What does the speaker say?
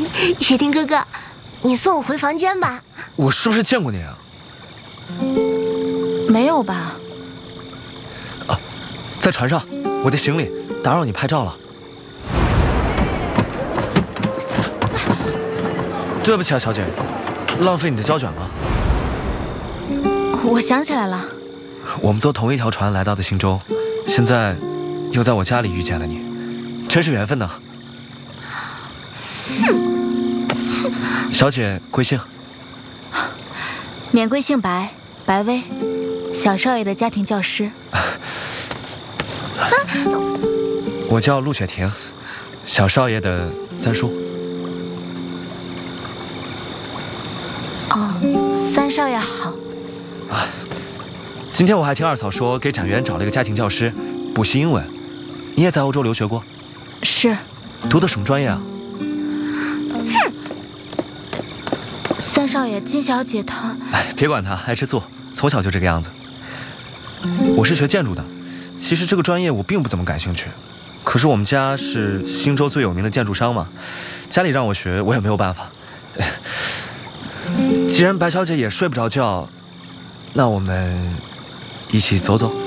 雪婷哥哥，你送我回房间吧。 我是不是见过你啊？ 没有吧？ 啊，在船上，我的行李打扰你拍照了。对不起啊，小姐，浪费你的胶卷了。 我想起来了， 我们坐同一条船来到的新州，现在又在我家里遇见了你，真是缘分呐。小姐贵姓？ 免贵姓白，白薇，小少爷的家庭教师。 我叫陆雪婷，小少爷的三叔。 哦，三少爷好。 啊，今天我还听二嫂说给展元找了一个家庭教师，补习英文。你也在欧洲留学过？ 是。 读的什么专业啊？ 三少爷，金小姐她…… 别管她，爱吃醋，从小就这个样子。我是学建筑的，其实这个专业我并不怎么感兴趣，可是我们家是新州最有名的建筑商嘛，家里让我学，我也没有办法。既然白小姐也睡不着觉，那我们一起走走。